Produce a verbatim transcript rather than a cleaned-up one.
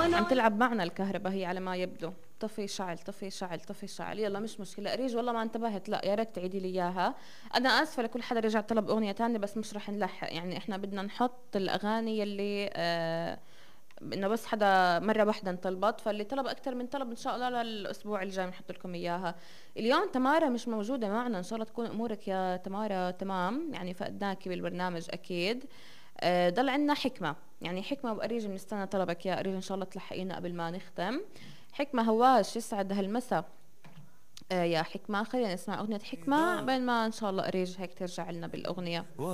عم تلعب معنا الكهرباء هي على ما يبدو. طفي شعل طفي شعل طفي شعل. يلا مش مشكلة أريج، والله ما انتبهت، لا يا ريت تعيدي لي إياها. أنا آسفة لكل حدا رجع طلب أغنية تانية، بس مش رح نلحق، يعني إحنا بدنا نحط الأغاني يلي آه انه بس حدا مره واحده انطلبت، فاللي طلب اكثر من طلب ان شاء الله للاسبوع الجاي بنحط لكم اياها. اليوم تمارا مش موجوده معنا، ان شاء الله تكون امورك يا تمارا تمام، يعني فقدناكي بالبرنامج اكيد. آه ضل عندنا حكمه، يعني حكمه واريج بنستنى طلبك يا اريج، ان شاء الله تلحقينا قبل ما نختم. حكمه هواش يسعد هالمسا. آه يا حكمه خلينا نسمع اغنيه حكمه بين ما ان شاء الله اريج هيك ترجع لنا بالاغنيه.